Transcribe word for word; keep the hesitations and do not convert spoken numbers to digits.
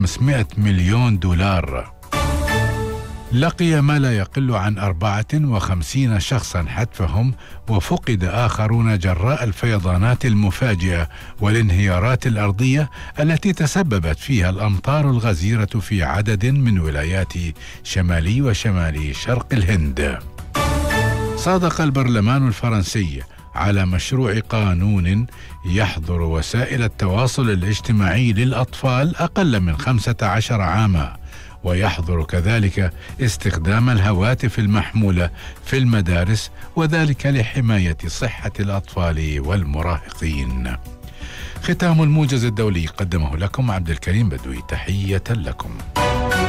خمسمائة مليون دولار. لقي ما لا يقل عن أربعة وخمسين شخصا حتفهم، وفقد آخرون جراء الفيضانات المفاجئة والانهيارات الأرضية التي تسببت فيها الأمطار الغزيرة في عدد من ولايات شمالي وشمالي شرق الهند. صادق البرلمان الفرنسي على مشروع قانون يحظر وسائل التواصل الاجتماعي للأطفال أقل من خمسة عشر عاما، ويحظر كذلك استخدام الهواتف المحمولة في المدارس، وذلك لحماية صحة الأطفال والمراهقين. ختام الموجز الدولي قدمه لكم عبد الكريم بدوي، تحية لكم.